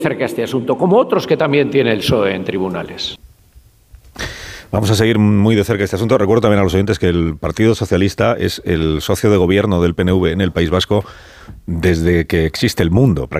cerca este asunto, como otros que también tiene el PSOE en tribunales. Vamos a seguir muy de cerca este asunto. Recuerdo también a los oyentes que el Partido Socialista es el socio de gobierno del PNV en el País Vasco desde que existe el mundo, prácticamente.